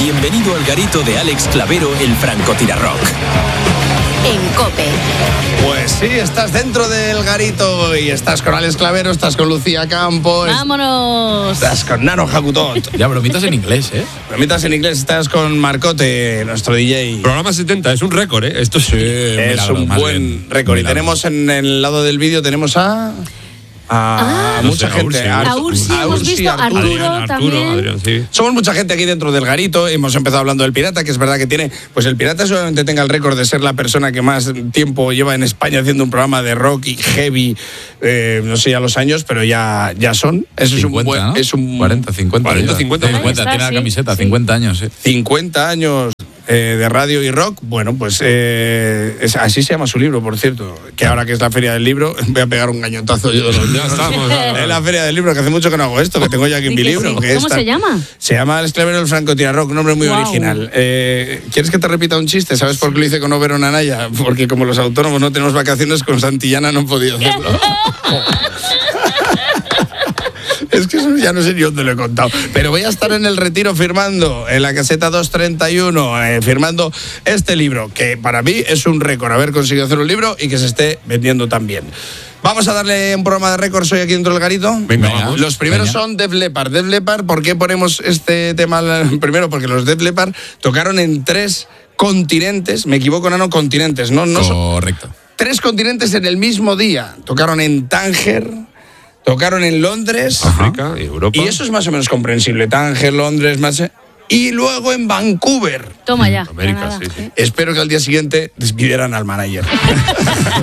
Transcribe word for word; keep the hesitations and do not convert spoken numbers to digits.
Bienvenido al garito de Alex Clavero, el francotirarrock. En COPE. Pues sí, estás dentro del garito y estás con Alex Clavero, estás con Lucía Campos. ¡Vámonos! Estás con Nano Jacutot. Ya, bromitas en inglés, ¿eh? Bromitas en inglés, estás con Marcote, nuestro D J. Programa setenta, es un récord, ¿eh? Esto sí. Es milagro, un más buen bien, récord. Y milagro. tenemos en el lado del vídeo, tenemos a... a Ah, mucha no sé, gente. a Ursi, A Ursi a hemos Ursi, visto, Arturo. Arturo, Adrián, Arturo, también. Adrián, sí. Somos mucha gente aquí dentro del garito. Hemos empezado hablando del pirata, que es verdad que tiene... Pues el pirata seguramente tenga el récord de ser la persona que más tiempo lleva en España haciendo un programa de rock y heavy. Eh, no sé ya los años, pero ya, ya son. Eso cincuenta, es un buen... ¿no? Es un cuarenta, cincuenta. cuarenta, ya. cincuenta. cincuenta, Ahí está, tiene la sí, camiseta, sí. cincuenta años, sí. cincuenta años eh, de radio y rock. Bueno, pues eh, es- así se llama su libro, por cierto. Que ahora que es la Feria del Libro, voy a pegar un gañotazo yo de los Ya estamos. Es la Feria del Libro, que hace mucho que no hago esto, que tengo ya aquí Di mi que libro. sí. que es ¿Cómo tan- se llama? Se llama Alex Clavero, el francotirarrock, un nombre muy Guau. original. Eh, ¿Quieres que te repita un chiste? ¿Sabes por qué lo hice con Oberón Anaya? Porque como los autónomos no tenemos vacaciones, con Santillana no he podido hacerlo. Es que eso ya no sé ni dónde lo he contado. Pero voy a estar en el Retiro firmando, en la caseta doscientos treinta y uno, eh, firmando este libro, que para mí es un récord haber conseguido hacer un libro y que se esté vendiendo tan bien. Vamos a darle un programa de récords hoy aquí dentro del garito. Venga, Venga. vamos. Los primeros Venga. son Def Leppard. Def Leppard, ¿por qué ponemos este tema? Primero, porque los Def Leppard tocaron en tres continentes. Me equivoco, no, no, continentes, ¿no? no son- Correcto. tres continentes en el mismo día. Tocaron en Tánger, tocaron en Londres. África y Europa. Y eso es más o menos comprensible. Tánger, Londres, más... Y luego en Vancouver. Toma ya. América, Canadá. sí, sí. Espero que al día siguiente despidieran al manager.